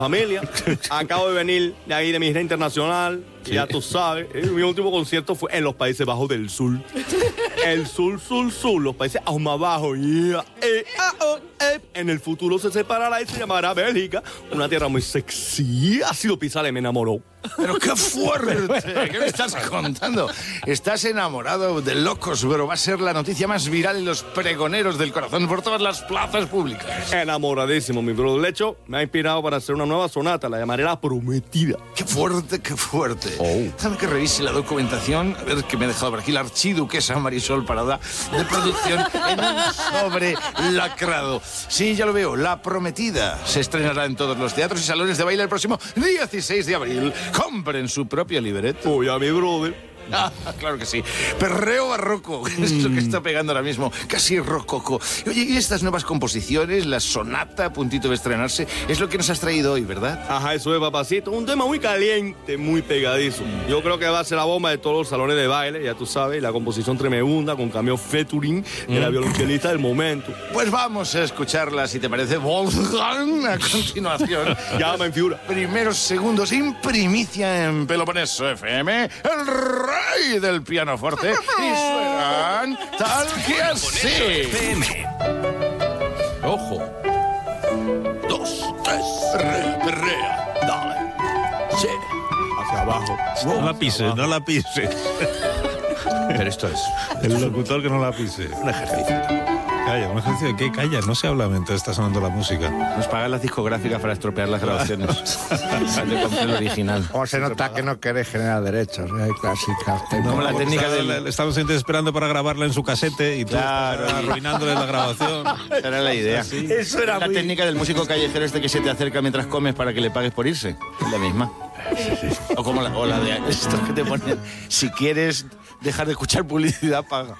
Familia, acabo de venir de ahí de mi gira internacional, sí. Ya tú sabes, mi último concierto fue en los Países Bajos del Sur. El sur, los países aún más bajos. Yeah. En el futuro se separará y se llamará Bélgica, una tierra muy sexy. Ha sido Pizarre, me enamoró. Pero qué fuerte, ¿qué me estás contando? Estás enamorado de Locos, pero va a ser la noticia más viral en los pregoneros del corazón por todas las plazas públicas. Enamoradísimo, mi brother. De hecho, me ha inspirado para hacer una nueva sonata, la llamaré La Prometida. Qué fuerte, qué fuerte. Déjame que revise la documentación, a ver que me ha dejado por aquí la archiduquesa Marisol Parada de producción en un sobre lacrado. Sí, ya lo veo, La Prometida se estrenará en todos los teatros y salones de baile el próximo 16 de abril. Compren su propio libreto. Uy, a mi brother. Claro que sí. Perreo barroco, es lo que está pegando ahora mismo, casi rococo. Oye, y estas nuevas composiciones, la sonata a puntito de estrenarse, es lo que nos has traído hoy, ¿verdad? Ajá, eso es, papacito. Un tema muy caliente, muy pegadizo. Yo creo que va a ser la bomba de todos los salones de baile, ya tú sabes, la composición tremenda con cambio featuring de la violonchelista del momento. Pues vamos a escucharla, si te parece, Wolfgang, a continuación. Llama en figura. Primeros segundos en primicia en Peloponeso FM, el rey del pianoforte, y suenan tal que así. Ojo. 2, 3. Perrea. Dale. Sí. Hacia abajo. No la pises, no la pises. Pero esto es... El locutor que no la pise. Un ejercicio. Calla, un ejercicio de qué, calla, no se habla mientras está sonando la música. Nos pagan las discográficas para estropear las grabaciones. Sale con el original. ¿Cómo se nota que no querés generar derechos? Hay clásicas. Como la técnica del... Estamos esperando para grabarla en su casete y tú claro, estás arruinándole la grabación. Esa era la idea. Sí. Eso era la técnica del músico callejero que se te acerca mientras comes para que le pagues por irse. Es la misma. O como la de estos que te ponen, si quieres dejar de escuchar publicidad, paga.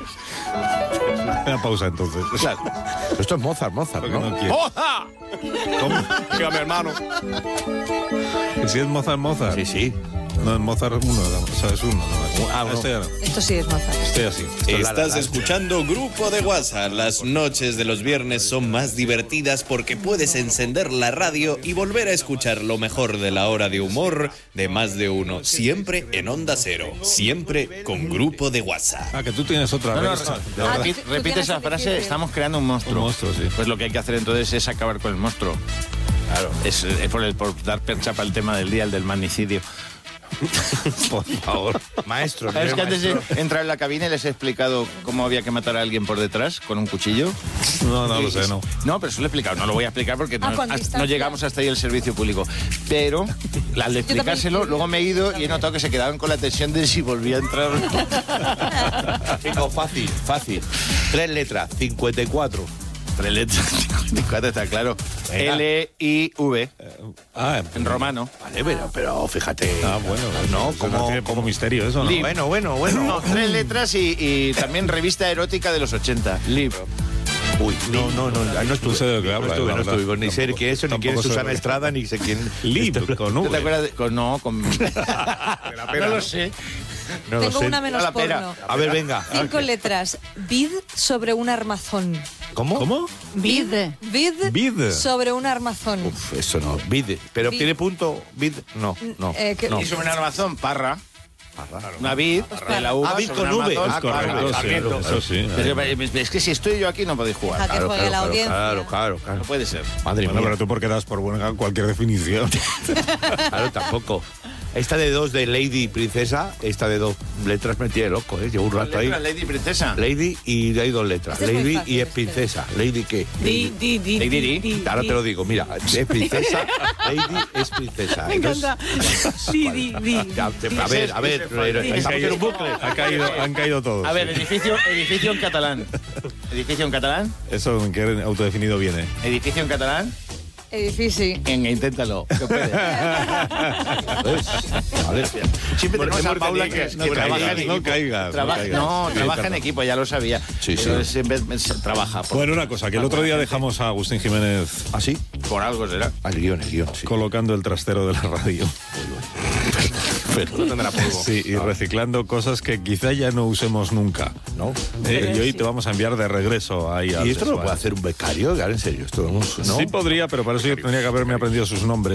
Una pausa entonces. Claro. Esto es Mozart, ¿no? ¡Oja! ¿Cómo? Dígame, hermano. Si es Mozart. Sí. No, es Mozart 1, o sea, es 1. No. Esto ya no. Esto sí es Mozart. Estoy así. Estás escuchando Grupo de WhatsApp. Las noches de los viernes son más divertidas porque puedes encender la radio y volver a escuchar lo mejor de la hora de humor de Más de Uno. Siempre en Onda Cero. Siempre con Grupo de WhatsApp. Ah, que tú tienes otra vez. Repite esa frase, estamos creando un monstruo. Un monstruo, sí. Pues lo que hay que hacer entonces es acabar con el monstruo. Claro. Es por dar perchapa al tema del día, el del magnicidio. Por favor. Maestro. ¿Sabes que antes de entrar en la cabina les he explicado cómo había que matar a alguien por detrás con un cuchillo? No lo sé, no. No, pero eso lo he explicado. No lo voy a explicar porque no llegamos hasta ahí el servicio público. Pero al de explicárselo, luego me he ido y he notado que se quedaban con la tensión de si volvía a entrar. Venga, fácil. 3 letras, 54. 3 letras, 54, está claro. L-I-V. En romano. Vale, pero fíjate. Bueno. No, como misterio eso, ¿no? Bueno. No, 3 letras y también revista erótica de los 80. Live. Uy, no esto sé de lo que habla. No estuve, ni sé qué es eso, ni quién es Susana Estrada, ni sé quién... Live, con V. ¿Te acuerdas de...? No lo sé. Tengo una menos porno. A ver, venga. 5 letras. Vid sobre un armazón. ¿Cómo? Vid sobre un armazón. Uf, eso no. Vid. Pero Vid. ¿tiene punto? Vid. No. Y sobre un armazón, parra. Una vid de la uva. Vid sobre con un V. armazón. Es correcto, eso sí. Es que si estoy yo aquí no podéis jugar. A que juegue la audiencia. Claro. No puede ser. Madre Bueno, mía. pero tú porque das por buena cualquier definición. Claro, tampoco. Esta de 2 de Lady Princesa, esta de 2 letras me tiene loco, ¿eh? Llevo un rato ahí. Lady Princesa. Lady y hay 2 letras. Este es muy Lady fácil, y es princesa. ¿Lady qué? Di. Ahora te lo digo, mira, es princesa, Lady es princesa. Me encanta. Di. A ver, estamos en un bucle. Han caído todos. A ver, edificio en catalán. ¿Edificio en catalán? Eso en qué autodefinido viene. ¿Edificio en catalán? Difícil. Inténtalo. Que puede. Siempre tenemos a Paula que trabaja en equipo. No caigas. Trabaja en equipo, ya lo sabía. Sí. Pero siempre trabaja. Bueno, una cosa, que el otro día dejamos a Agustín Jiménez ¿Así? Por algo será. El guión, sí. colocando el trastero de la radio. No tendrá polvo. Sí, y reciclando cosas que quizá ya no usemos nunca. ¿No? Y hoy te vamos a enviar de regreso ahí. ¿Y esto lo puede hacer un becario? En serio, esto no. Sí podría, pero para eso yo tendría que haberme aprendido sus nombres.